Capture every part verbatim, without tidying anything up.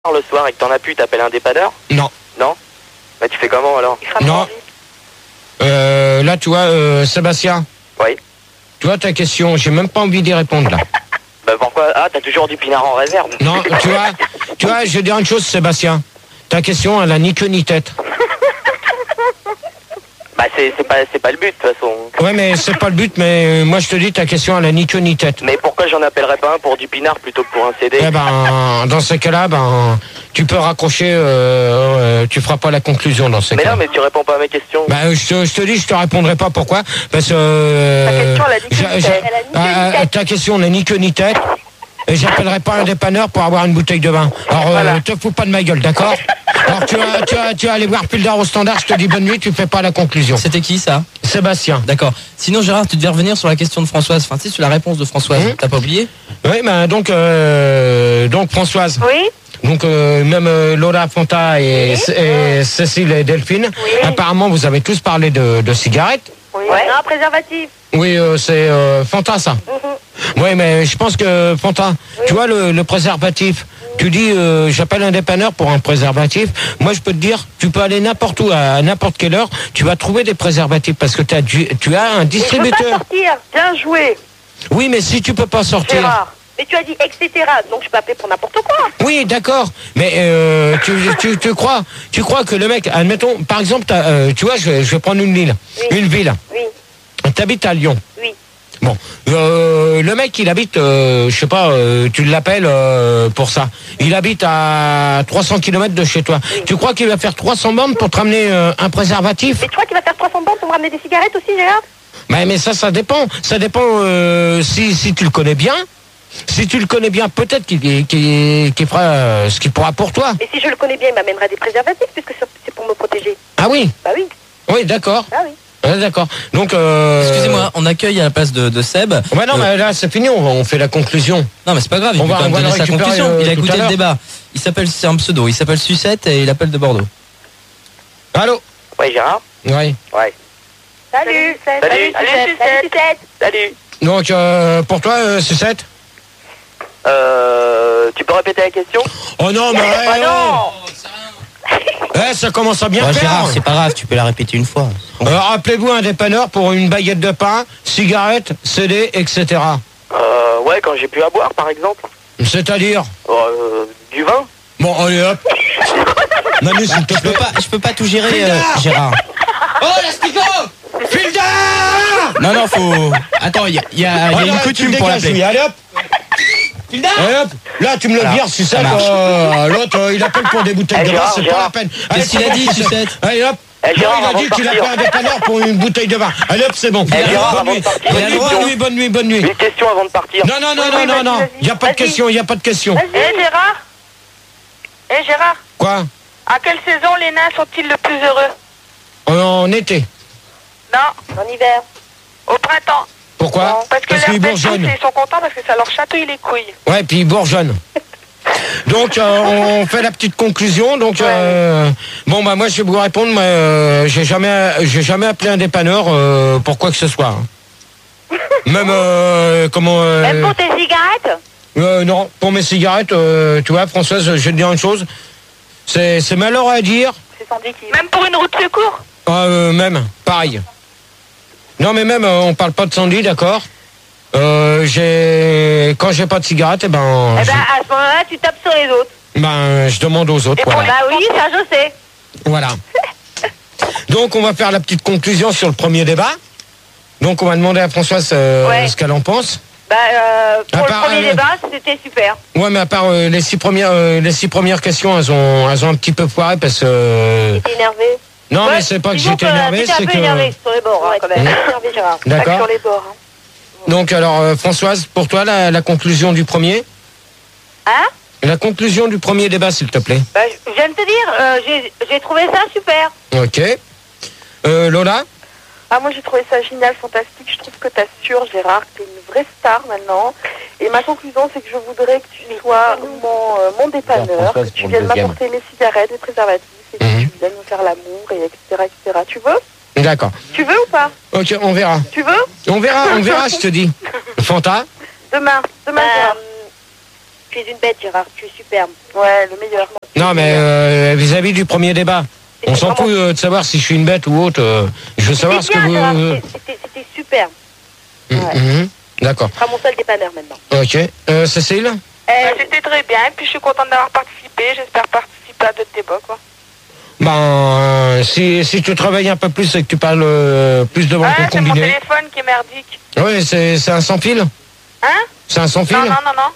le soir et que t'en as plus, t'appelles un dépanneur? Non. Non? Bah tu fais comment alors? Non. Euh, là, tu vois, euh, Sébastien. Oui. Tu vois ta question, j'ai même pas envie d'y répondre là. Bah pourquoi? Ah, t'as toujours du pinard en réserve? Non, tu vois, tu vois, je vais dire une chose, Sébastien. Ta question, elle a ni queue ni tête. Bah c'est c'est pas c'est pas le but de toute façon. Ouais, mais c'est pas le but, mais moi je te dis, ta question, elle a ni queue ni tête. Mais pourquoi j'en appellerais pas un pour du pinard plutôt que pour un C D? Eh ben, dans ce cas-là, ben, tu peux raccrocher, euh, euh, tu feras pas la conclusion dans ce Mais cas. non, mais tu réponds pas à mes questions. Bah, je te, je te dis, je te répondrai pas pourquoi. Parce que. Euh, Ta question, elle a ni queue ni j'a- tête. j'a- ah, ah, ta question n'a ni queue ni tête. Et j'appellerai pas un dépanneur pour avoir une bouteille de vin. Alors, euh, Voilà. te fous pas de ma gueule, d'accord? Alors, tu vas, tu, vas, tu vas aller voir Pildar au standard, je te dis bonne nuit, tu fais pas la conclusion. C'était qui ça? Sébastien. D'accord. Sinon Gérard, tu devais revenir sur la question de Françoise. Enfin, tu sais, sur la réponse de Françoise. Mmh. T'as pas oublié? Oui, ben, donc, euh, donc, Françoise. Oui. Donc, euh, même euh, Lola Fonta et, Oui. et Cécile et Delphine. Oui. Apparemment, vous avez tous parlé de, de cigarettes. Oui. Ouais. Non, préservatif. Oui, euh, c'est euh, Fanta, ça. Mhm. Oui, mais je pense que, Fanta, Oui. tu vois, le, le préservatif, tu dis, euh, j'appelle un dépanneur pour un préservatif. Moi, je peux te dire, tu peux aller n'importe où, à, à n'importe quelle heure, tu vas trouver des préservatifs parce que t'as du- tu as un Mais je veux pas distributeur. sortir. Bien joué, Oui, mais si tu peux pas sortir... Gérard. Mais tu as dit et cetera. Donc je peux appeler pour n'importe quoi. Oui, d'accord, mais euh, tu, tu, tu crois, tu crois que le mec, admettons, par exemple, t'as, euh, tu vois, je vais, je vais prendre une ville, Oui. une ville. Oui. T'habites à Lyon. Oui. Bon, euh, le mec, il habite, euh, je sais pas, euh, tu l'appelles euh, pour ça. Il habite à trois cents kilomètres de chez toi. Oui. Tu crois qu'il va faire trois cents bornes pour te ramener euh, un préservatif? Mais tu crois qu'il va faire trois cents bandes pour me ramener des cigarettes aussi, Gérard? mais, mais ça, ça dépend. Ça dépend euh, si, si tu le connais bien. Si tu le connais bien, peut-être qu'il qu'il- qu'il fera euh, ce qu'il pourra pour toi. Et si je le connais bien, il m'amènera des préservatifs puisque c'est- c'est pour me protéger. Ah oui, Bah oui. oui, d'accord. Ah oui. Ouais, d'accord. Donc, euh... Excusez-moi, on accueille à la place de, de Seb. Ouais, non, Euh, mais là, c'est fini, on, on fait la conclusion. Non, mais c'est pas grave, il On peut va- quand même on va donner le sa récupérer, conclusion. euh, Il a tout écouté à le l'heure. débat. Il s'appelle, c'est un pseudo, il s'appelle Sucette et il appelle de Bordeaux. Allô? Ouais, Gérard? Oui. Ouais. Salut. Salut. Salut. Salut. Salut. Sucette. Salut. Donc, euh, pour toi, euh, Sucette? Euh... Tu peux répéter la question? Oh non, mais... Oh ouais, non. Eh, ça commence à bien Ouais, faire. Gérard, c'est pas grave, tu peux la répéter une fois. Euh, rappelez-vous un dépanneur pour une baguette de pain, cigarette, C D, et cetera. Euh... Ouais, quand j'ai plus à boire par exemple. C'est-à-dire? Euh... Du vin? Bon, allez hop. Manu, s'il te Je peux plaît. pas, je peux pas tout gérer, euh, Gérard. Oh, l'astico! Filda! Non, non, faut. Attends, il y a, il y a- il y a une coutume pour l'appeler. Allez hop. Filda! Allez hop. Là, tu me le Alors, vires, Sucette. ça marche. euh, L'autre, euh, il appelle pour des bouteilles Eh, de vin, Gérard, c'est pas Gérard. la peine. Qu'est-ce qu'il c'est a bon, dit, Sucette? Allez hop. Eh, Non, Gérard, il a avant dit de qu'il partir. appelle un dépanneur pour une bouteille de vin. Allez hop, c'est bon. Eh, Gérard, bonne avant nuit. de partir, Bonne une nuit, bonne question. nuit, bonne nuit, bonne nuit. Une question avant de partir. Non, non, non, Oui, non, oui, non, vas-y, non. vas-y. Il n'y a pas de Vas-y. question, il n'y a pas de question. Eh Gérard. Eh Gérard. Quoi? À quelle saison les nains sont-ils le plus heureux? En été. Non. En hiver. Au printemps. Pourquoi? Parce que Parce qu'ils leurs petits, bourgeonnent. ils sont contents parce que ça leur chatouille les couilles. Ouais, puis ils bourgeonnent. Donc, euh, on fait la petite conclusion. Donc, euh, bon, bah moi, je vais vous répondre. Mais euh, j'ai jamais, j'ai jamais appelé un dépanneur euh, pour quoi que ce soit. hein. Même euh, comment euh, Même pour tes cigarettes? euh, non, pour mes cigarettes, euh, tu vois, Françoise, je vais te dire une chose. C'est, c'est malheureux à dire. C'est sans dit Même pour une route de secours? Euh, même, pareil. Non, mais même, euh, on parle pas de Sandy, d'accord. Euh, j'ai, quand j'ai pas de cigarette, eh ben, Eh je, ben à ce moment-là, tu tapes sur les autres. ben, je demande aux autres. Et pour Voilà. Bah oui, ça je sais. Voilà. Donc, on va faire la petite conclusion sur le premier débat. Donc, on va demander à Françoise euh, Ouais. ce qu'elle en pense. Bah euh, pour À le part, premier euh, débat, c'était super. Ouais, mais à part euh, les six premières, euh, les six premières questions, elles ont, elles ont un petit peu foiré parce que. euh, T'es énervé? non, Ouais, mais c'est pas que disons j'étais énervé, T'étais c'est un peu que. énervé sur les bords, hein, quand même. Mmh. Énervé, Gérard. D'accord. Pas que sur les bords. Hein. Donc, alors, euh, Françoise, pour toi, la, la conclusion du premier. Hein? La conclusion du premier débat, s'il te plaît. Bah, je viens de te dire, euh, j'ai j'ai trouvé ça super. Ok. Euh, Lola. Ah, moi j'ai trouvé ça génial, fantastique. Je trouve que tu assures, Gérard, que tu es une vraie star maintenant. Et ma conclusion, c'est que je voudrais que tu sois mon, euh, mon dépanneur, que tu viennes m'apporter mes cigarettes, mes préservatifs, et que Mhm. tu viennes me faire l'amour, et etc., et cetera. Tu veux? D'accord. Tu veux ou pas? Ok, on verra. Tu veux? On verra, on verra, je te dis. Fanta. Demain, demain, Bah, Gérard. Tu es une bête, Gérard, tu es superbe. Ouais, le meilleur. Non, mais euh, vis-à-vis du premier débat, on s'en fout euh, de savoir si je suis une bête ou autre. Euh, je veux savoir ce que bien, vous... Gérard, euh, c'était, c'était superbe. mm, Ouais. mm, D'accord. Tu seras mon seul dépanneur maintenant. Ok. Euh, Cécile? Euh, C'était très bien, et puis je suis contente d'avoir participé. J'espère participer à d'autres débats, quoi. Ben, euh, si, si tu travailles un peu plus et que tu parles euh, plus devant Ah, ton c'est mon combiné... téléphone qui est merdique. Oui, c'est c'est un sans fil? Hein? C'est un sans fil? Non, non, non, non.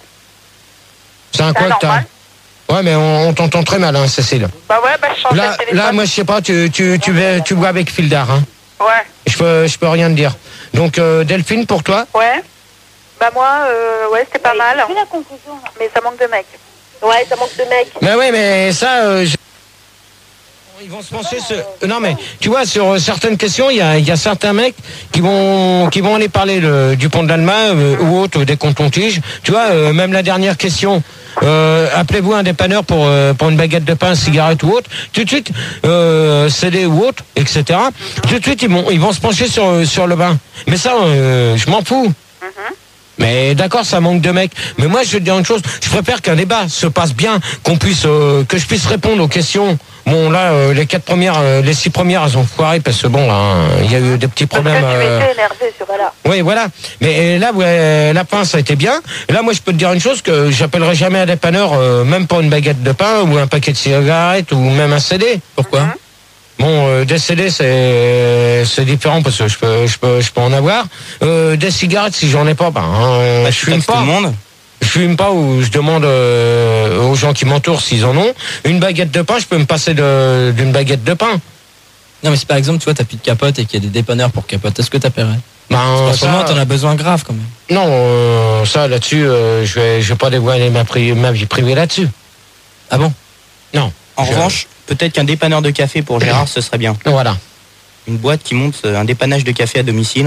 C'est un C'est quoi que t'as? normal. Ouais, mais on, on t'entend très mal, hein, Cécile. Bah ouais, bah je change Là, de téléphone. là, moi, je sais pas, tu, tu, tu, vas- tu vois avec fil d'art, hein. Ouais. Je peux, je peux rien te dire. Donc, euh, Delphine, pour toi? Ouais. Bah moi, euh, ouais, c'était pas mal. C'est la conclusion. Mais ça manque de mecs. Ouais, ça manque de mecs. Mais oui, mais ça... euh, je- Ils vont se pencher sur... Non, mais tu vois, sur certaines questions, il y a, il y a certains mecs qui vont, qui vont aller parler le- du pont de l'Allemagne euh, ou autre, des cantons-tiges. Tu vois, euh, même la dernière question, euh, appelez-vous un dépanneur pour, euh, pour une baguette de pain, cigarette ou autre. Tout de suite, euh, C D ou autre, et cetera. Tout de suite, ils vont, ils vont se pencher sur, sur le bain. Mais ça, euh, je m'en fous. Mais d'accord, ça manque de mecs. Mais moi, je vais te dire une chose. Je préfère qu'un débat se passe bien, qu'on puisse, euh, que je puisse répondre aux questions. Bon, là, euh, les quatre premières, euh, les six premières, elles ont foiré parce que bon, là, il y a eu des petits problèmes. Parce que tu euh, étais énervé sur là. Oui, voilà. Mais euh, là, ouais, la fin, ça a été bien. Là, moi, je peux te dire une chose, que j'appellerai jamais un dépanneur, euh, même pas une baguette de pain ou un paquet de cigarettes ou même un C D. Pourquoi? Bon, euh, des C D, c'est c'est différent parce que je peux je peux je peux en avoir. Euh, des cigarettes, si j'en ai pas, ben euh, Bah, je tu fume taxes pas. tout le monde. Je fume pas ou je demande euh, aux gens qui m'entourent s'ils en ont. Une baguette de pain, je peux me passer de- d'une baguette de pain. Non, mais si par exemple, tu vois, t'as plus de capote et qu'il y a des dépanneurs pour capote, est-ce que t'appellerais? Ben, En ce ça- moment, t'en as besoin grave quand même. non, euh, ça là-dessus, euh, je vais je vais pas dévoiler ma, pri- ma vie privée là-dessus. Ah bon? Non. En Je- revanche, peut-être qu'un dépanneur de café pour Gérard, ce serait bien. Voilà. Une boîte qui monte euh, un dépannage de café à domicile.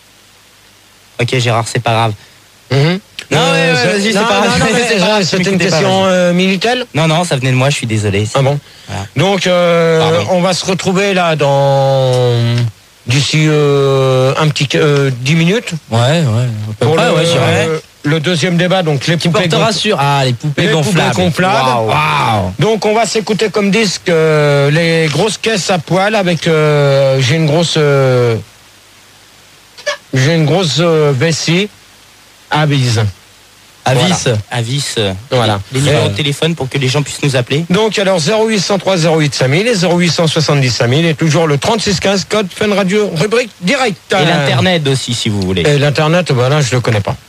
Ok, Gérard, c'est pas grave. Mhm. Non, ouais, ouais, c'est- vas-y, c'est non, pas grave. non, non, mais C'est pas grave, C'était tu une m'écoutais pas, question vas-y. euh, Minitel. Non, non, ça venait de moi, je suis désolé. Ah bon. Voilà. Donc, euh, Pardon. on va se retrouver là dans d'ici euh, un petit euh, dix minutes Ouais, ouais. À peu pour près, le, ouais, j'irais. euh, le deuxième débat. Donc les Qui poupées, porte gonflables. rassure. Ah, les poupées Les poupées gonflables. gonflables. Waouh. Waouh. Donc on va s'écouter comme disque euh, les grosses caisses à poil avec euh, j'ai une grosse euh, j'ai une grosse euh, vessie à bise. Avis. Voilà. Avis. euh, Voilà. Les numéros Euh, de téléphone pour que les gens puissent nous appeler. Donc alors zéro huit cent trois zéro huit cinq mille et zéro huit cent soixante-dix cinq mille et toujours le trente-six quinze code Fun Radio rubrique direct. Et l'internet aussi, si vous voulez. Et l'internet, voilà, je le connais pas.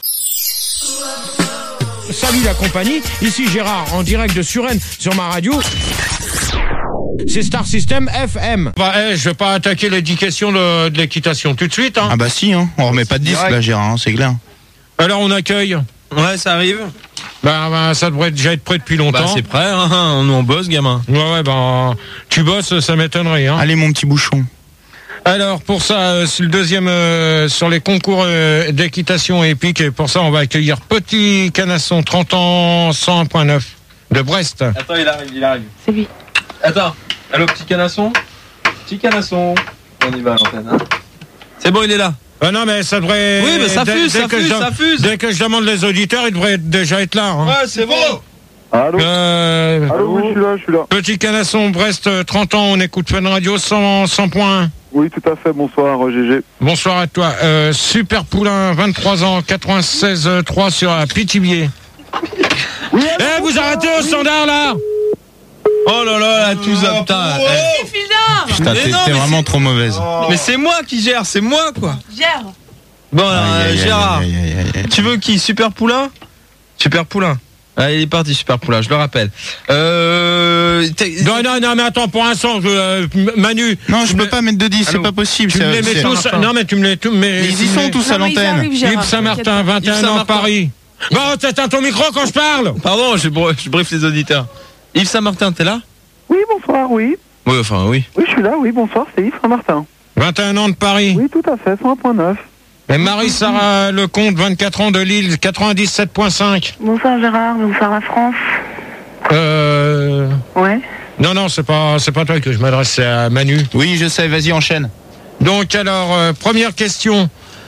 Salut la compagnie, ici Gérard en direct de Suresnes sur ma radio. C'est Star System F M. Bah, eh, je vais pas attaquer les dix questions de, de l'équitation tout de suite. Hein. Ah bah si, hein. On remet pas de disque là, Gérard, hein, c'est clair. Alors on accueille. Ouais, ça arrive. Bah, bah, ça devrait déjà être prêt depuis longtemps. Bah, c'est prêt, hein. Nous on bosse, gamin. Ouais, ouais, bah, tu bosses, ça m'étonnerait. Hein. Allez, mon petit bouchon. Alors pour ça, euh, c'est le deuxième euh, sur les concours euh, d'équitation épique. Et pour ça, on va accueillir Petit Canasson, trente ans, cent un virgule neuf de Brest. Attends, il arrive, il arrive. C'est lui. Attends. Allô, petit canasson. Petit canasson. On y va à l'antenne, hein. C'est bon, il est là. Ah non, mais ça devrait... Oui, mais ça dès- fuse, dès ça que fuse, je- ça fuse. Dès que je demande les auditeurs, ils devraient déjà être là. Hein. Ouais, c'est bon. Allô Euh, Allô, oui, je suis là, je suis là. Petit Canasson, Brest, euh, trente ans, on écoute Fun Radio cent, cent point un. Oui, tout à fait, bonsoir, G G. Bonsoir à toi. Euh, Super Poulain, vingt-trois ans, quatre-vingt-seize trois sur la Pithiviers. Oui, Eh, vous arrêtez au standard, là. Oh là là, là, tout ça, putain. Eh. Putain, Mais t'es non, t'es mais vraiment trop mauvaise. Mais c'est moi qui gère, c'est moi, quoi. Gère. Bon, alors, Aïe, euh, aïe, aïe, Gérard, aïe, aïe, aïe, aïe. tu veux qui? Super Poulain? Super Poulain. Allez, il est parti, Super Poulain, je le rappelle. Euh... t'es- Non, non, non, mais attends, pour un son, je, euh, Manu. Non, je tu me peux les- pas mettre de disque, c'est Allô pas possible. Tu me les c'est- mets c'est- tous. Non, mais tu me les. Tu, mais, Ils tu y me sont les- tous à l'antenne. Yves Saint-Martin, vingt et un Yves ans, Saint-Martin. Paris. Bon, t'éteins ton micro quand je parle. Pardon, je, br- je briefe les auditeurs. Yves Saint-Martin, t'es là? Oui, bonsoir, oui. Oui, enfin, oui. Oui, je suis là, oui, bonsoir, c'est Yves Saint-Martin. vingt et un ans de Paris. Oui, tout à fait, cent un virgule neuf. Et Marie-Sarah Lecomte, vingt-quatre ans de Lille, quatre-vingt-dix-sept virgule cinq. Bonsoir Gérard, bonsoir la France. Euh. Ouais. Non, non, c'est pas, c'est pas toi que je m'adresse, c'est à Manu. Oui, je sais, vas-y, enchaîne. Donc, alors, euh, première question.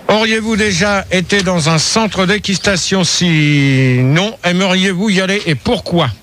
Auriez-vous déjà été dans un centre d'équitation? Si non, aimeriez-vous y aller et pourquoi?